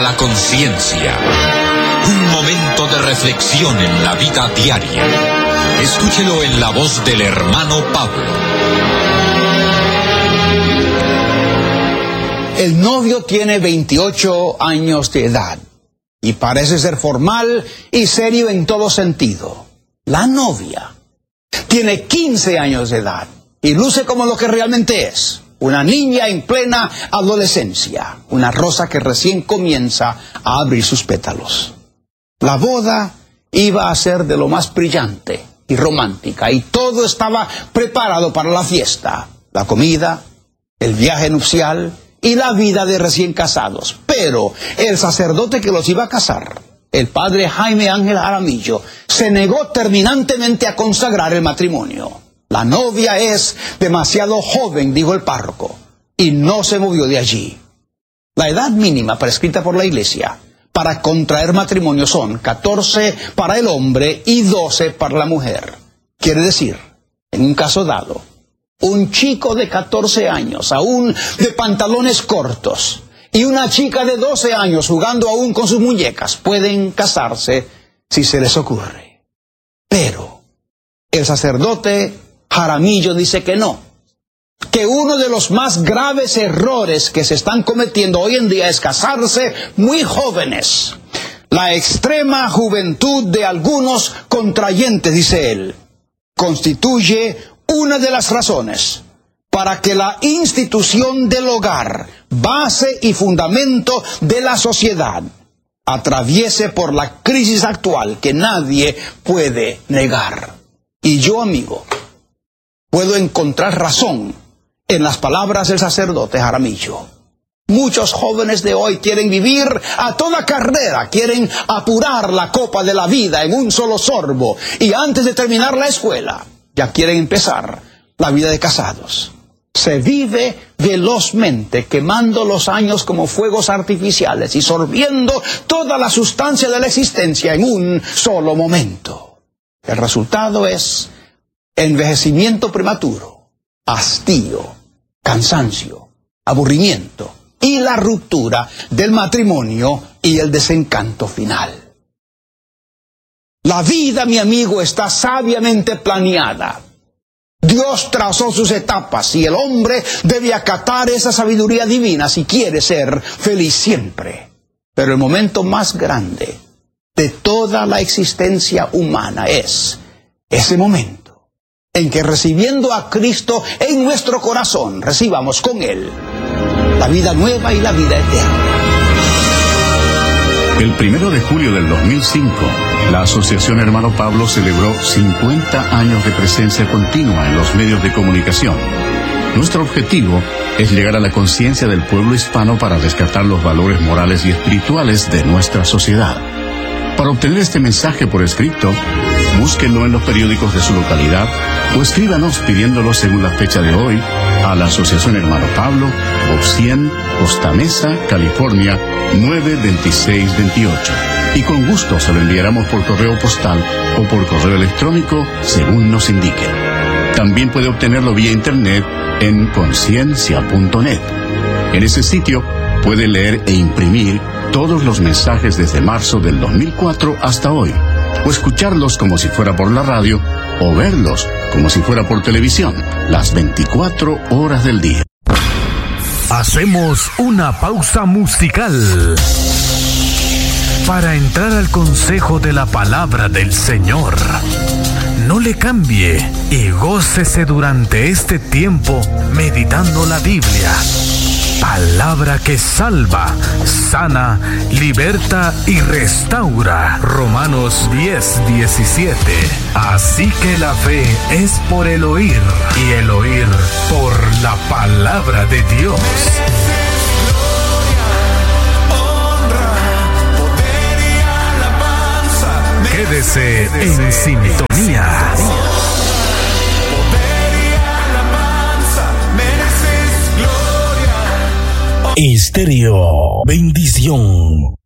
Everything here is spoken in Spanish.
La conciencia. Un momento de reflexión en la vida diaria. Escúchelo en la voz del hermano Pablo. El novio tiene 28 años de edad y parece ser formal y serio en todo sentido. La novia tiene 15 años de edad y luce como lo que realmente es. Una niña en plena adolescencia, una rosa que recién comienza a abrir sus pétalos. La boda iba a ser de lo más brillante y romántica, y todo estaba preparado para la fiesta, la comida, el viaje nupcial y la vida de recién casados. Pero el sacerdote que los iba a casar, el padre Jaime Ángel Jaramillo, se negó terminantemente a consagrar el matrimonio. La novia es demasiado joven, dijo el párroco, y no se movió de allí. La edad mínima prescrita por la Iglesia para contraer matrimonio son 14 para el hombre y 12 para la mujer. Quiere decir, en un caso dado, un chico de 14 años, aún de pantalones cortos, y una chica de 12 años jugando aún con sus muñecas, pueden casarse si se les ocurre. Pero el sacerdote Jaramillo dice que no, que uno de los más graves errores que se están cometiendo hoy en día es casarse muy jóvenes. La extrema juventud de algunos contrayentes, dice él, constituye una de las razones para que la institución del hogar, base y fundamento de la sociedad, atraviese por la crisis actual que nadie puede negar. Y yo, amigo, puedo encontrar razón en las palabras del sacerdote Jaramillo. Muchos jóvenes de hoy quieren vivir a toda carrera, quieren apurar la copa de la vida en un solo sorbo, y antes de terminar la escuela, ya quieren empezar la vida de casados. Se vive velozmente, quemando los años como fuegos artificiales y sorbiendo toda la sustancia de la existencia en un solo momento. El resultado es envejecimiento prematuro, hastío, cansancio, aburrimiento y la ruptura del matrimonio y el desencanto final. La vida, mi amigo, está sabiamente planeada. Dios trazó sus etapas y el hombre debe acatar esa sabiduría divina si quiere ser feliz siempre. Pero el momento más grande de toda la existencia humana es ese momento en que, recibiendo a Cristo en nuestro corazón, recibamos con Él la vida nueva y la vida eterna. El 1 de julio del 2005, la Asociación Hermano Pablo celebró 50 años de presencia continua en los medios de comunicación. Nuestro objetivo es llegar a la conciencia del pueblo hispano para rescatar los valores morales y espirituales de nuestra sociedad. Para obtener este mensaje por escrito, búsquenlo en los periódicos de su localidad o escríbanos pidiéndolo según la fecha de hoy a la Asociación Hermano Pablo, Box 100, Costa Mesa, California, 92628. Y con gusto se lo enviaremos por correo postal o por correo electrónico según nos indique. También puede obtenerlo vía internet en conciencia.net. En ese sitio puede leer e imprimir todos los mensajes desde marzo del 2004 hasta hoy, o escucharlos como si fuera por la radio, o verlos como si fuera por televisión, las 24 horas del día. Hacemos una pausa musical para entrar al consejo de la palabra del Señor. No le cambie y gócese durante este tiempo meditando la Biblia. Palabra que salva, sana, liberta y restaura. Romanos 10:17. Así que la fe es por el oír y el oír por la palabra de Dios. Quédese en sintonía. Estéreo Bendición.